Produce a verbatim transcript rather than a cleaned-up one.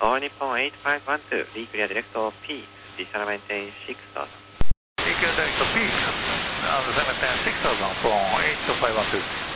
All Nippon eight five one two, Reclear Direct P, descend maintain six thousand. Reclear Direct P, uh, descend maintain six thousand from eight five one two.